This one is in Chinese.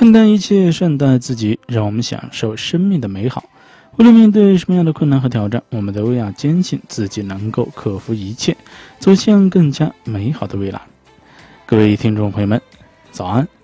看淡一切，善待自己，让我们享受生命的美好。无论面对什么样的困难和挑战，我们都要坚信自己能够克服一切，走向更加美好的未来。各位听众朋友们，早安。